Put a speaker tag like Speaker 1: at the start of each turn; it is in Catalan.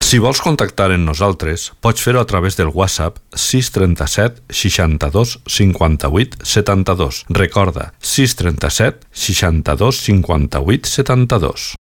Speaker 1: Si vols contactar amb nosaltres, pots fer-ho a través del WhatsApp 637 62 58 72. Recorda, 637 62 58 72.